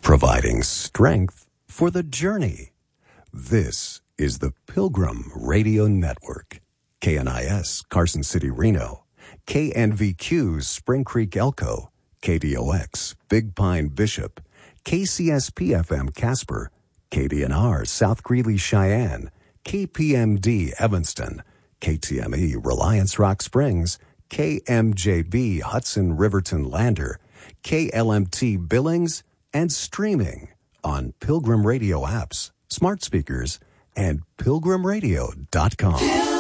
providing strength for the journey. This is the Pilgrim Radio Network. KNIS, Carson City, Reno. KNVQ, Spring Creek, Elko. KDOX, Big Pine, Bishop. KCSP-FM, Casper. KDNR, South Greeley, Cheyenne. KPMD, Evanston. KTME, Reliance Rock Springs. KMJB, Hudson Riverton Lander. KLMT, Billings, and streaming on Pilgrim Radio apps, smart speakers, and pilgrimradio.com.